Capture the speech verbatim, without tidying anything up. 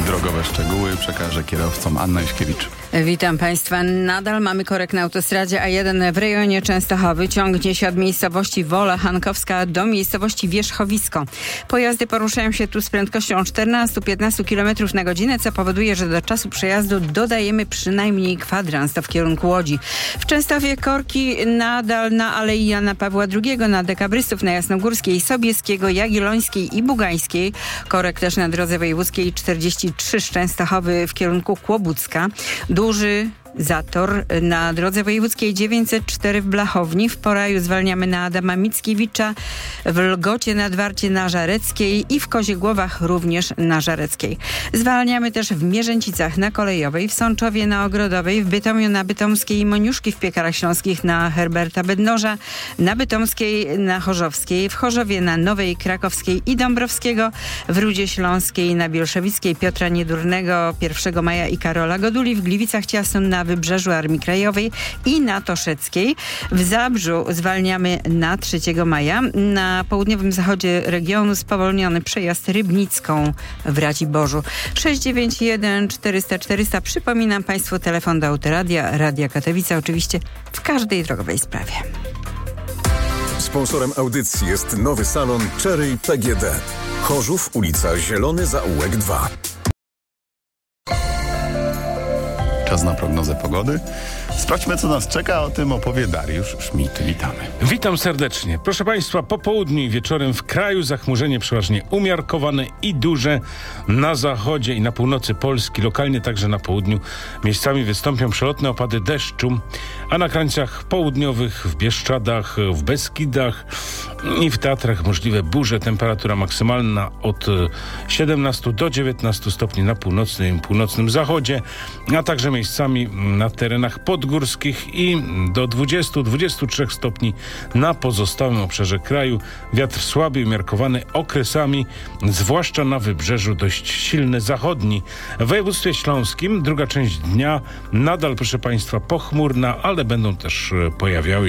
Drogowe szczegóły przekaże kierowcom Anna Juśkiewicz. Witam Państwa. Nadal mamy korek na autostradzie A jeden w rejonie Częstochowy. Ciągnie się od miejscowości Wola Hankowska do miejscowości Wierzchowisko. Pojazdy poruszają się tu z prędkością czternaście do piętnastu kilometrów na godzinę, co powoduje, że do czasu przejazdu dodajemy przynajmniej kwadrans, to w kierunku Łodzi. W Częstochowie korki nadal na Alei Jana Pawła drugiego, na Dekabrystów, na Jasnogórskiej, Sobieskiego, Jagiellońskiej i Bugańskiej. Korek też na drodze wojewódzkiej czterdzieści trzy z Częstochowy w kierunku Kłobucka. Duży zator na drodze wojewódzkiej dziewięćset cztery w Blachowni. W Poraju zwalniamy na Adama Mickiewicza, w Lgocie nad Warcie na Żareckiej i w Koziegłowach również na Żareckiej. Zwalniamy też w Mierzęcicach na Kolejowej, w Sączowie na Ogrodowej, w Bytomiu na Bytomskiej i Moniuszki, w Piekarach Śląskich na Herberta Bednoża, na Bytomskiej na Chorzowskiej, w Chorzowie na Nowej Krakowskiej i Dąbrowskiego, w Rudzie Śląskiej na Bielszewickiej, Piotra Niedurnego, pierwszego maja i Karola Goduli, w Gliwicach Ciasnym na Wybrzeżu Armii Krajowej i na Toszeckiej. W Zabrzu zwalniamy na trzeciego maja. Na południowym zachodzie regionu spowolniony przejazd Rybnicką w Raciborzu. sześć dziewięć jeden czterysta czterysta. Przypominam Państwu telefon do Autoradia, Radia Katowice, oczywiście w każdej drogowej sprawie. Sponsorem audycji jest nowy salon Cherry P G D. Chorzów, ulica Zielony Zaułek dwa. Czas na prognozę pogody. Sprawdźmy, co nas czeka. O tym opowie Dariusz Szmit. Witamy. Witam serdecznie. Proszę Państwa, po południu i wieczorem w kraju zachmurzenie przeważnie umiarkowane i duże. Na zachodzie i na północy Polski, lokalnie także na południu, miejscami wystąpią przelotne opady deszczu, a na krańcach południowych, w Bieszczadach, w Beskidach i w Tatrach możliwe burze. Temperatura maksymalna od siedemnastu do dziewiętnastu stopni na północnym i północnym zachodzie, a także miejscami na terenach podgórskich i do dwudziestu do dwudziestu trzech stopni na pozostałym obszarze kraju. Wiatr słaby i umiarkowany okresami, zwłaszcza na wybrzeżu dość silny zachodni. W województwie śląskim druga część dnia nadal, proszę Państwa, pochmurna, ale będą też pojawiały